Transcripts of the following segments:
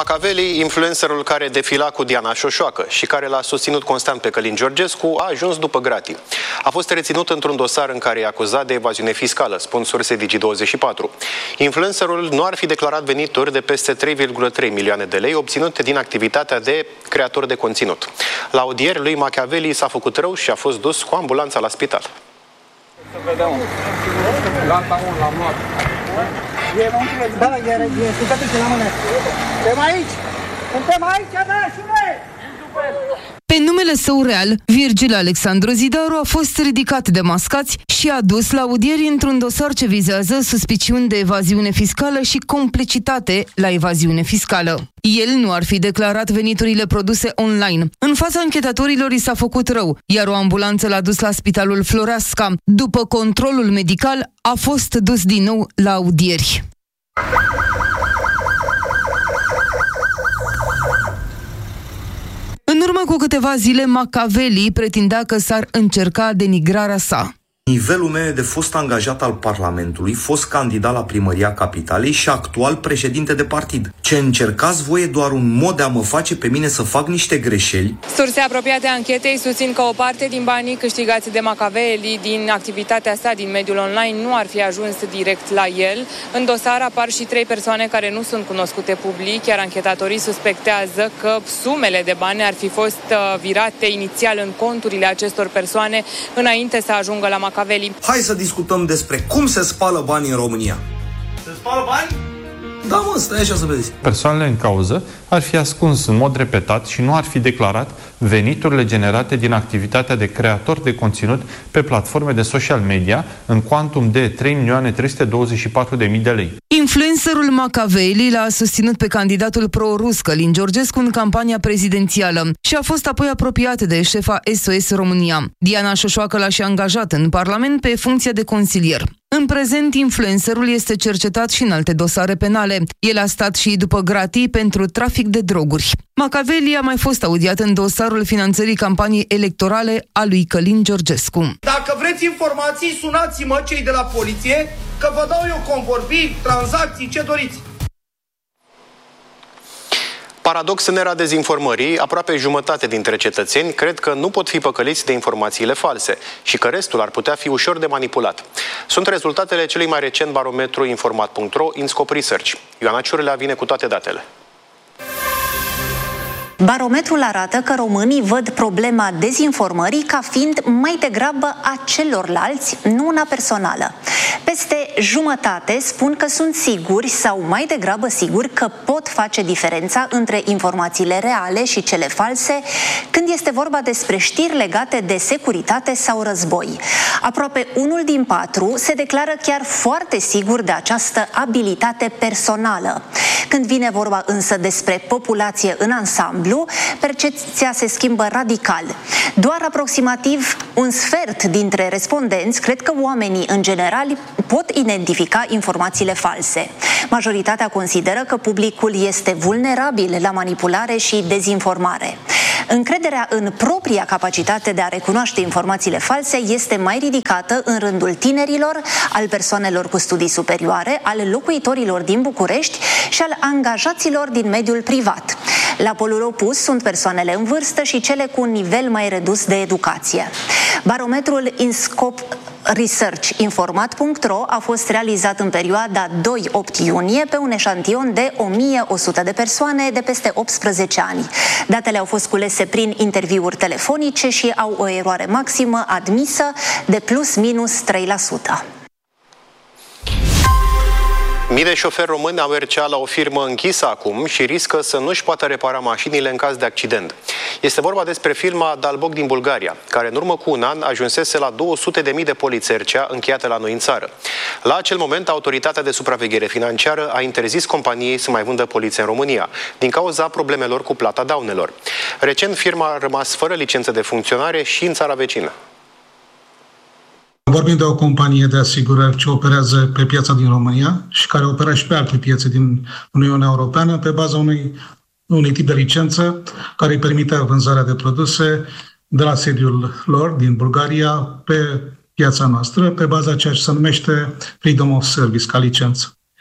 Machiavelli, influencerul care defila cu Diana Șoșoacă și care l-a susținut constant pe Călin Georgescu, a ajuns după gratii. A fost reținut într-un dosar în care e acuzat de evaziune fiscală, spun surse Digi24. Influencerul nu ar fi declarat venituri de peste 3,3 milioane de lei obținute din activitatea de creator de conținut. La audieri, lui Machiavelli s-a făcut rău și a fost dus cu ambulanța la spital. Să vedem. Gata, l-am luat. Pe numele său real, Virgil Alexandru Zidaru a fost ridicat de mascați și adus la audieri într-un dosar ce vizează suspiciuni de evaziune fiscală și complicitate la evaziune fiscală. El nu ar fi declarat veniturile produse online. În fața anchetatorilor i s-a făcut rău, iar o ambulanță l-a dus la Spitalul Floreasca. După controlul medical, a fost dus din nou la audieri. În urmă cu câteva zile, Machiavelli pretindea că s-ar încerca denigrarea sa. Nivelul meu de fost angajat al Parlamentului, fost candidat la primăria Capitalei și actual președinte de partid. Ce încercați voi e doar un mod de a mă face pe mine să fac niște greșeli. Surse apropiate anchetei susțin că o parte din banii câștigați de Machiavelli din activitatea sa din mediul online nu ar fi ajuns direct la el. În dosar apar și 3 persoane care nu sunt cunoscute public, iar anchetatorii suspectează că sumele de bani ar fi fost virate inițial în conturile acestor persoane înainte să ajungă la Machiavelli. Hai să discutăm despre cum se spală banii în România. Se spală bani? Da, mă, stai așa să vezi. Persoanele în cauză ar fi ascuns în mod repetat și nu ar fi declarat veniturile generate din activitatea de creator de conținut pe platforme de social media în cuantum de 3.324.000 de lei. Influencerul Machiavelli l-a susținut pe candidatul pro-rus Călin Georgescu în campania prezidențială și a fost apoi apropiat de șefa SOS România. Diana Șoșoacă l-a și angajat în Parlament pe funcția de consilier. În prezent, influencerul este cercetat și în alte dosare penale. El a stat și după gratii pentru trafic de droguri. Machiavelli a mai fost audiat în dosarul finanțării campaniei electorale a lui Călin Georgescu. Dacă vreți informații, sunați-mă cei de la poliție, că vă dau eu convorbiri, tranzacții, ce doriți. Paradox în era dezinformării, aproape jumătate dintre cetățeni cred că nu pot fi păcăliți de informațiile false și că restul ar putea fi ușor de manipulat. Sunt rezultatele celui mai recent barometru Informat.ro, InScope Research. Ioana Ciurlea vine cu toate datele. Barometrul arată că românii văd problema dezinformării ca fiind mai degrabă a celorlalți, nu una personală. Peste jumătate spun că sunt siguri sau mai degrabă siguri că pot face diferența între informațiile reale și cele false când este vorba despre știri legate de securitate sau război. Aproape 1 din 4 se declară chiar foarte sigur de această abilitate personală. Când vine vorba însă despre populație în ansamblu, percepția se schimbă radical. Doar aproximativ un sfert dintre respondenți cred că oamenii în general pot identifica informațiile false. Majoritatea consideră că publicul este vulnerabil la manipulare și dezinformare. Încrederea în propria capacitate de a recunoaște informațiile false este mai ridicată în rândul tinerilor, al persoanelor cu studii superioare, al locuitorilor din București și al angajaților din mediul privat. La polul opus sunt persoanele în vârstă și cele cu un nivel mai redus de educație. Barometrul InScope Research Informat.ro a fost realizat în perioada 2-8 iunie pe un eșantion de 1100 de persoane de peste 18 ani. Datele au fost culese prin interviuri telefonice și au o eroare maximă admisă de +- 3%. Mii de șoferi români au RCA la o firmă închisă acum și riscă să nu-și poată repara mașinile în caz de accident. Este vorba despre firma Dalboc din Bulgaria, care în urmă cu un an ajunsese la 200.000 de polițe RCA încheiate la noi în țară. La acel moment, Autoritatea de Supraveghere Financiară a interzis companiei să mai vândă polițe în România, din cauza problemelor cu plata daunelor. Recent, firma a rămas fără licență de funcționare și în țara vecină. Vorbim de o companie de asigurări ce operează pe piața din România și care operează și pe alte piețe din Uniunea Europeană pe baza unui tip de licență care îi permite vânzarea de produse de la sediul lor din Bulgaria pe piața noastră, pe baza ceea ce se numește Freedom of Service ca licență.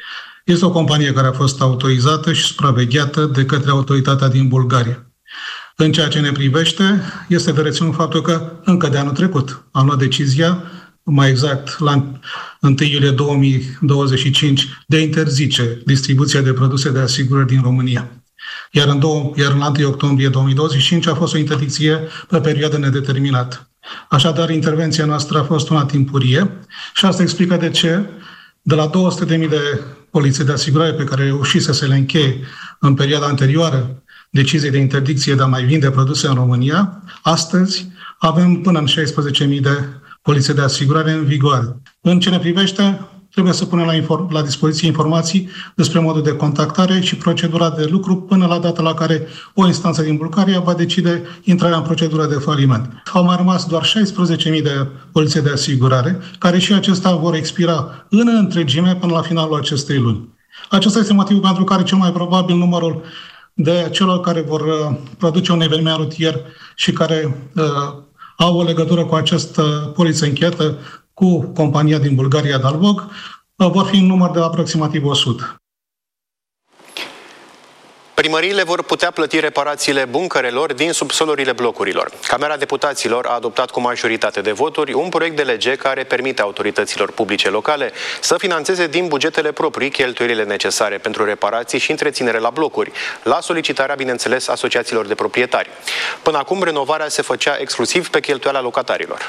Este o companie care a fost autorizată și supravegheată de către autoritatea din Bulgaria. În ceea ce ne privește, este de reținut faptul că încă de anul trecut am luat decizia, mai exact la 1 iulie 2025, de a interzice distribuția de produse de asigurări din România. Iar în 1 octombrie 2025 a fost o interdicție pe perioadă nedeterminată. Așadar, intervenția noastră a fost una timpurie și asta explică de ce de la 200.000 de polițe de asigurare pe care reușise să le încheie în perioada anterioară deciziei de interdicție de a mai vinde produse în România, astăzi avem până în 16.000 de polițe de asigurare în vigoare. În ce ne privește, trebuie să punem la dispoziție informații despre modul de contactare și procedura de lucru până la data la care o instanță din Bulgaria va decide intrarea în procedura de faliment. Au mai rămas doar 16.000 de polițe de asigurare, care și acestea vor expira în întregime până la finalul acestei luni. Acesta este motivul pentru care cel mai probabil numărul de celor care vor produce un eveniment rutier și care au o legătură cu această poliță închetă cu compania din Bulgaria Dalbog, vor fi în număr de aproximativ 100. Primăriile vor putea plăti reparațiile buncărelor din subsolurile blocurilor. Camera Deputaților a adoptat cu majoritate de voturi un proiect de lege care permite autorităților publice locale să finanțeze din bugetele proprii cheltuielile necesare pentru reparații și întreținere la blocuri, la solicitarea, bineînțeles, asociațiilor de proprietari. Până acum, renovarea se făcea exclusiv pe cheltuiala locatarilor.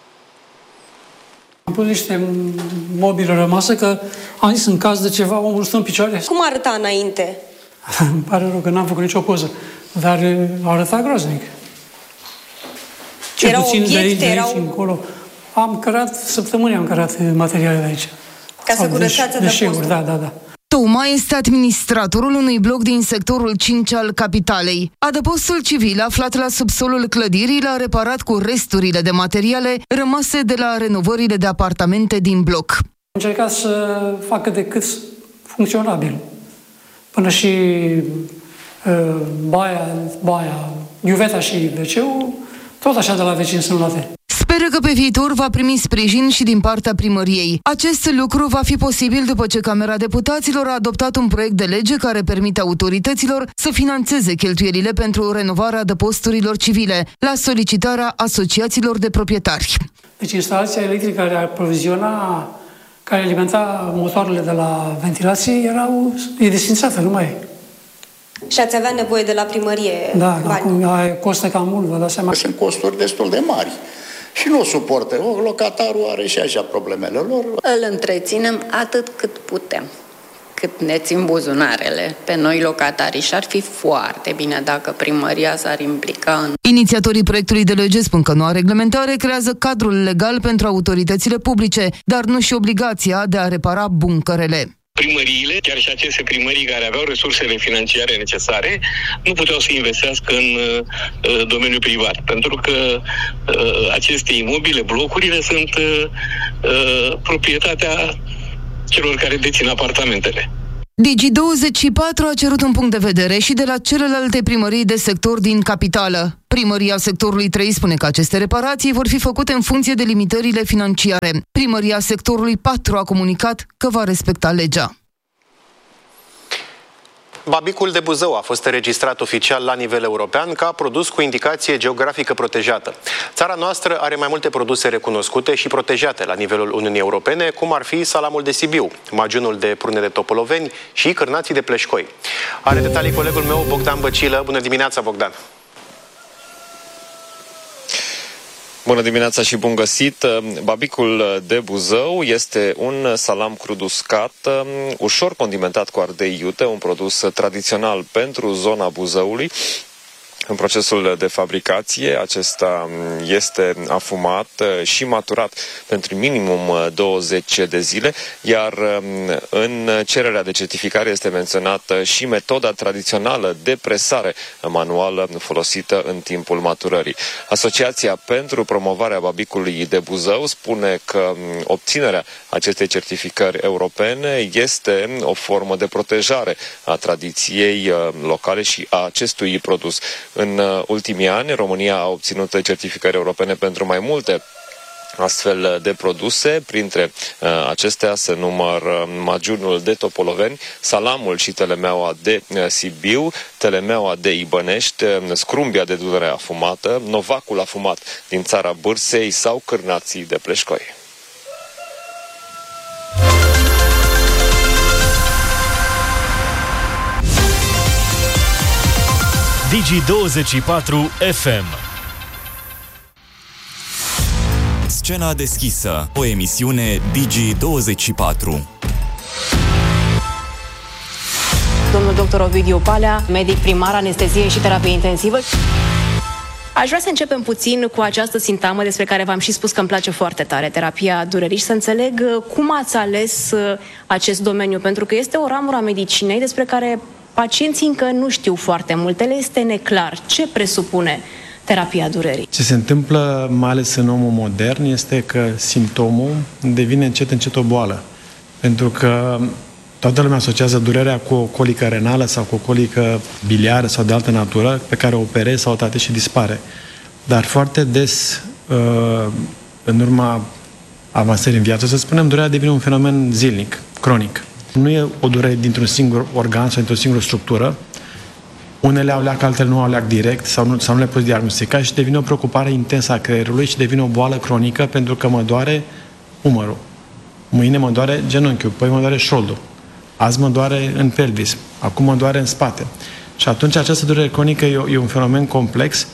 Am pus niște mobile rămasă că am zis în caz de ceva omul stă în picioare. Cum arăta înainte? Îmi pare rău că n-am făcut nicio poză, dar arăta groaznic. Erau obiecte, de aici încolo. Săptămâni am cărat materiale de aici. Ca să curățați deșeuri, da. Toma este administratorul unui bloc din sectorul 5 al capitalei. Adăpostul civil, aflat la subsolul clădirii, l-a reparat cu resturile de materiale rămase de la renovările de apartamente din bloc. Am încercat să facă de cât funcționabil. Până și baia, iuveta și WC-ul, tot așa de la vecini sunt luate. Speră că pe viitor va primi sprijin și din partea primăriei. Acest lucru va fi posibil după ce Camera Deputaților a adoptat un proiect de lege care permite autorităților să finanțeze cheltuielile pentru renovarea adăposturilor civile, la solicitarea asociațiilor de proprietari. Deci instalația electrică care alimenta motoarele de la ventilație e desfințată, nu mai e. Și ați avea nevoie de la primărie bani? Da, acum costă cam mult, vă dați seama. Sunt costuri destul de mari și nu suportă. Locatarul are și așa problemele lor. Îl întreținem atât cât putem, cât ne țin buzunarele pe noi locatarii și ar fi foarte bine dacă primăria s-ar implica în... Inițiatorii proiectului de lege spun că noua reglementare creează cadrul legal pentru autoritățile publice, dar nu și obligația de a repara buncărele. Primăriile, chiar și aceste primării care aveau resursele financiare necesare, nu puteau să investească în domeniul privat, pentru că aceste imobile, blocurile, sunt proprietatea celor care dețin apartamentele. Digi24 a cerut un punct de vedere și de la celelalte primării de sector din capitală. Primăria sectorului 3 spune că aceste reparații vor fi făcute în funcție de limitările financiare. Primăria sectorului 4 a comunicat că va respecta legea. Babicul de Buzău a fost înregistrat oficial la nivel european ca produs cu indicație geografică protejată. Țara noastră are mai multe produse recunoscute și protejate la nivelul Uniunii Europene, cum ar fi salamul de Sibiu, magiunul de prune de Topoloveni și cârnații de Pleșcoi. Are detalii colegul meu, Bogdan Băcilă. Bună dimineața, Bogdan! Bună dimineața și bun găsit! Babicul de Buzău este un salam crud uscat, ușor condimentat cu ardei iute, un produs tradițional pentru zona Buzăului. În procesul de fabricație, acesta este afumat și maturat pentru minimum 20 de zile, iar în cererea de certificare este menționată și metoda tradițională de presare manuală folosită în timpul maturării. Asociația pentru promovarea babicului de Buzău spune că obținerea acestei certificări europene este o formă de protejare a tradiției locale și a acestui produs. În ultimii ani, România a obținut certificări europene pentru mai multe astfel de produse. Printre acestea se numără magiunul de Topoloveni, salamul și telemeaua de Sibiu, telemeaua de Ibănești, scrumbia de dudere afumată, novacul afumat din țara Bârsei sau cârnații de Pleșcoi. Digi24 FM. Scena deschisă, o emisiune Digi24. Domnul dr. Ovidiu Palea, medic primar, anestezie și terapie intensivă. Aș vrea să începem puțin cu această sintagmă despre care v-am și spus că îmi place foarte tare, terapia durerii, și să înțeleg cum ați ales acest domeniu, pentru că este o ramură a medicinei despre care pacienții încă nu știu foarte multe, le este neclar. Ce presupune terapia durerii? Ce se întâmplă, mai ales în omul modern, este că simptomul devine încet o boală. Pentru că toată lumea asociază durerea cu o colică renală sau cu o colică biliară sau de altă natură, pe care o operezi sau o tratezi și dispare. Dar foarte des, în urma avansării în viață, să spunem, durerea devine un fenomen zilnic, cronic. Nu e o durere dintr-un singur organ sau dintr-o singură structură. Unele au leac, altele nu au leac direct sau nu le poți diagnostica și devine o preocupare intensă a creierului și devine o boală cronică pentru că mă doare umărul. Mâine mă doare genunchiul, păi mă doare șoldul. Azi mă doare în pelvis, acum mă doare în spate. Și atunci această durere cronică e un fenomen complex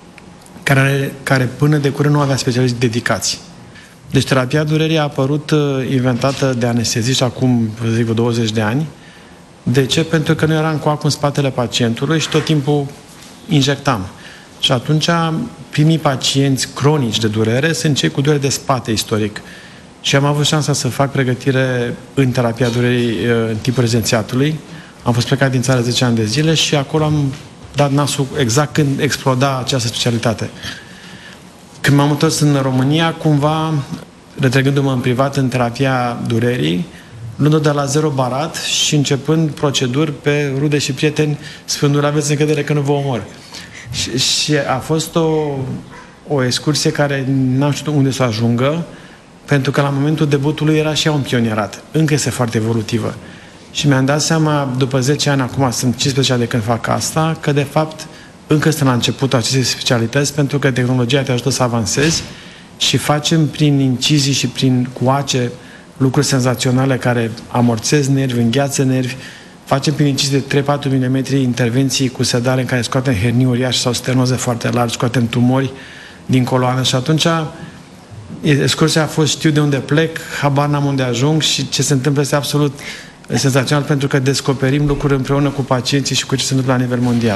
care până de curând nu avea specialiști dedicați. Deci terapia durerii a apărut inventată de anesteziști acum, zic, 20 de ani. De ce? Pentru că nu eram coac în spatele pacientului și tot timpul injectam. Și atunci primii pacienți cronici de durere sunt cei cu durere de spate istoric. Și am avut șansa să fac pregătire în terapia durerii în timpul rezidențiatului. Am fost plecat din țară 10 ani de zile și acolo am dat nasul exact când exploda această specialitate. Când m-am întors în România, cumva, retrăgându-mă în privat în terapia durerii, luând-o de la zero barat și începând proceduri pe rude și prieteni, spunându-le, aveți încredere că nu vă omor. Și a fost o excursie care n-am știut unde să ajungă, pentru că la momentul debutului era și ea un pionierat. Încă este foarte evolutivă. Și mi-am dat seama, după 10 ani, acum sunt 15 ani de când fac asta, că de fapt încă suntem la începutul acestei specialități, pentru că tehnologia te ajută să avansezi și facem prin incizii și prin coace lucruri senzaționale care amorțez nervi, îngheață nervi. Facem prin incizii de 3-4 mm intervenții cu sedare în care scoatem hernii uriașe sau stenoze foarte largi, scoatem tumori din coloană și atunci excursia a fost, știu de unde plec, habar n-am unde ajung și ce se întâmplă este absolut senzațional pentru că descoperim lucruri împreună cu pacienții și cu ce se întâmplă la nivel mondial.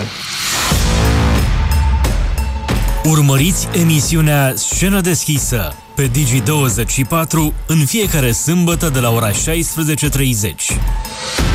Urmăriți emisiunea Scenă deschisă pe Digi24 în fiecare sâmbătă de la ora 16:30.